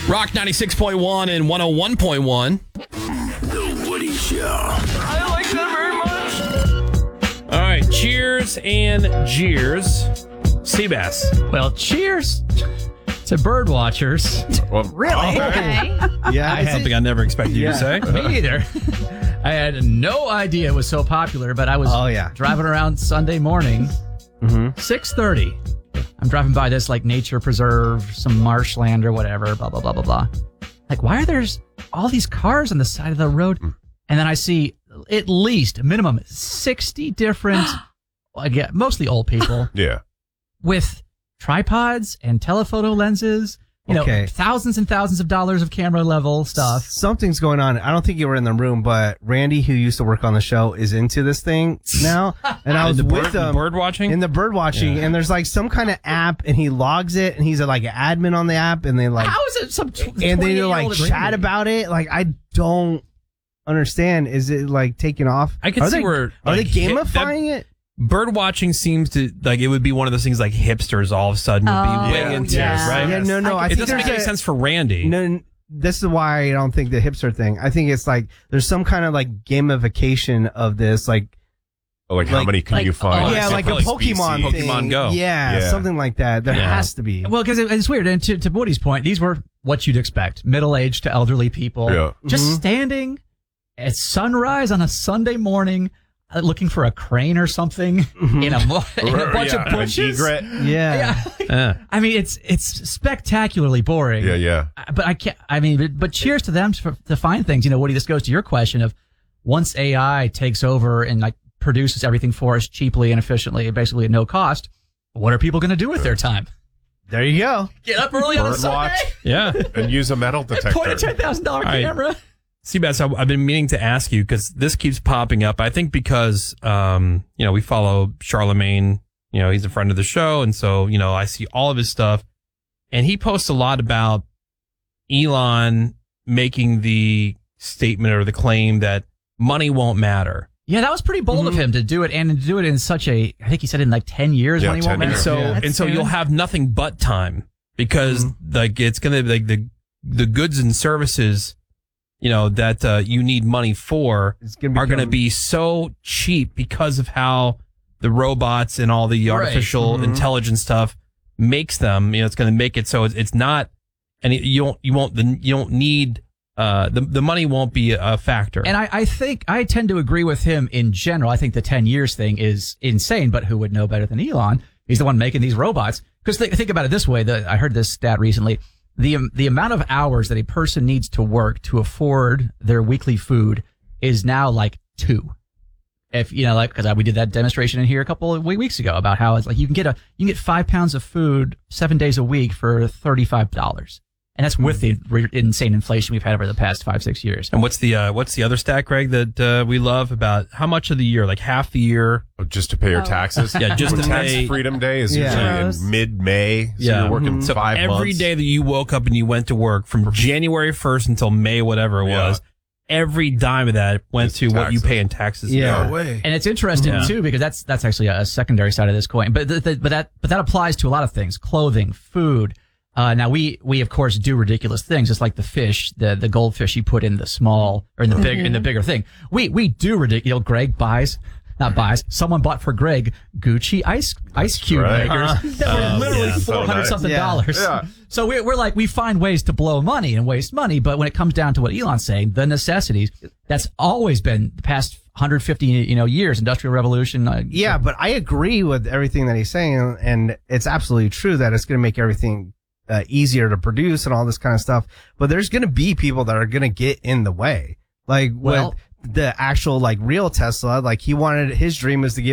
Rock 96.1 and 101.1. The Woody Show. I like that very much. All right, cheers and jeers. Seabass. Well, cheers to bird watchers. Well, Really? Okay. Yeah, something I never expected you to say. Me either. I had no idea it was so popular, but I was driving around Sunday morning, 6:30. I'm driving by this like nature preserve, some marshland or whatever, blah, blah, blah, blah, blah. Like, why are there all these cars on the side of the road? And then I see at least minimum 60 different, again, mostly old people. Yeah. With tripods and telephoto lenses, you know, thousands and thousands of dollars of camera level stuff. Something's going on. I don't think you were in the room, but Randy, who used to work on the show, is into this thing now. And I was with him bird watching in the bird watching, and there's like some kind of app, and he logs it, and he's like an admin on the app, and they like how is it some and they like chat about it. Like I don't understand. Is it like taking off? I can see where are they like, gamifying it? Bird watching seems to like it would be one of those things like hipsters all of a sudden would be way into, right? Yeah, no. I it think doesn't make any sense for Randy. No, this is why I don't think the hipster thing. I think it's like there's some kind of like gamification of this, like how many can you find? Yeah, like a Pokemon thing. Pokemon Go. Yeah, something like that. There has to be. Well, because it's weird. And to Woody's point, these were what you'd expect: middle-aged to elderly people, just standing at sunrise on a Sunday morning. Looking for a crane or something in a bunch of bushes. Yeah. I mean, it's spectacularly boring. Yeah. But I can't. I mean, but cheers to them to find things. You know, Woody, this goes to your question of once AI takes over and like produces everything for us cheaply and efficiently, basically at no cost. What are people going to do with their time? There you go. Get up early on a Sunday. And use a metal detector. Point a $10,000 camera. Seabass, I've been meaning to ask you because this keeps popping up. I think because, we follow Charlemagne, he's a friend of the show. And so, I see all of his stuff and he posts a lot about Elon making the statement or the claim that money won't matter. Yeah, that was pretty bold of him to do it and to do it in such I think he said in like 10 years money won't matter. And so you'll have nothing but time because like it's going to like the goods and services that you need money for are going to be so cheap because of how the robots and all the artificial intelligence stuff makes them. It's going to make it so it's not, and you don't need the money won't be a factor. And I think I tend to agree with him in general. I think the 10 years thing is insane, but who would know better than Elon? He's the one making these robots. Because think about it this way. I heard this stat recently. The amount of hours that a person needs to work to afford their weekly food is now like 2. If because we did that demonstration in here a couple of weeks ago about how it's like you can get 5 pounds of food 7 days a week for $35, and that's with the insane inflation we've had over the past 5-6 years. And what's the other stat, Greg, that we love about how much of the year, like half the year, just to pay your taxes? Yeah, just to tax pay. Freedom Day is usually in mid-May. So you're working 5 months. Every day that you woke up and you went to work from January 1st until May, whatever it was, every dime of that went to what you pay in taxes. Yeah. No way. And it's interesting too because that's actually a secondary side of this coin. But that applies to a lot of things: clothing, food. Now we of course do ridiculous things, just like the fish, the goldfish you put in the small or in the bigger thing. We do ridiculous. Greg someone bought for Greg Gucci ice cube makers that were literally $400 something dollars. Yeah. So we're like, we find ways to blow money and waste money, but when it comes down to what Elon's saying, the necessities, that's always been the past 150 years, Industrial Revolution. But I agree with everything that he's saying, and it's absolutely true that it's going to make everything easier to produce and all this kind of stuff. But there's going to be people that are going to get in the way. Like with the actual like real Tesla, like his dream is to give